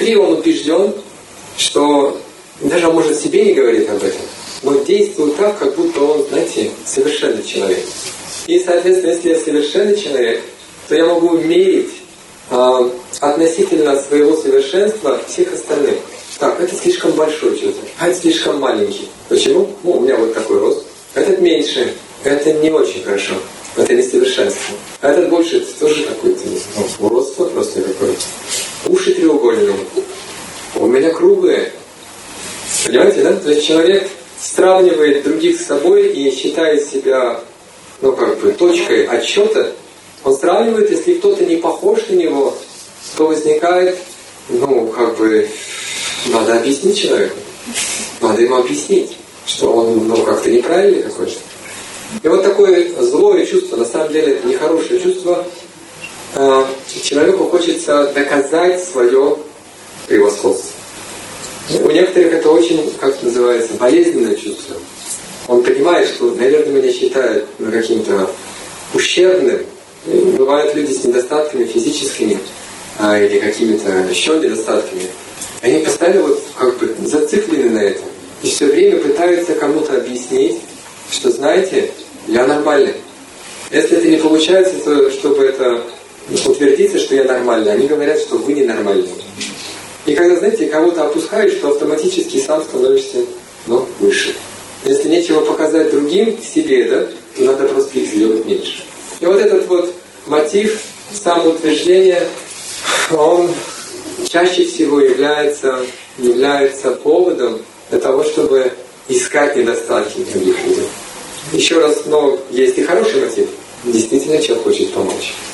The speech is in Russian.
внутри он убежден, что даже он, может, себе не говорит об этом, но действует так, как будто он, знаете, совершенный человек. И, соответственно, если я совершенный человек, то я могу мерить относительно своего совершенства всех остальных. Так, это слишком большой что-то, а это слишком маленький. Почему? Ну, у меня вот такой рост. Этот меньше, это не очень хорошо. Это несовершенство. А этот больше, это тоже какой-то уродство просто какое-то. Уши треугольные. У меня круглые. Понимаете, да? То есть человек сравнивает других с собой и считает себя, точкой отсчета. Он сравнивает, если кто-то не похож на него, то возникает, надо объяснить человеку. Надо ему объяснить, что он, как-то неправильный какой-то. И вот такое злое чувство, на самом деле это нехорошее чувство, человеку хочется доказать свое превосходство. У некоторых это очень, как это называется, болезненное чувство. Он понимает, что, наверное, меня считают каким-то ущербным. Бывают люди с недостатками физическими или какими-то еще недостатками. Они постоянно зациклены на этом. И все время пытаются кому-то объяснить, что, знаете, я нормальный. Если это не получается, то чтобы это утвердиться, что я нормальный, они говорят, что вы ненормальный. И когда, знаете, кого-то опускаешь, то автоматически сам становишься выше. Если нечего показать другим в себе, да, то надо просто их сделать меньше. И вот этот мотив самоутверждения, он чаще всего является поводом для того, чтобы искать недостатки других людей. Еще раз, есть и хороший мотив. Действительно, человек хочет помочь.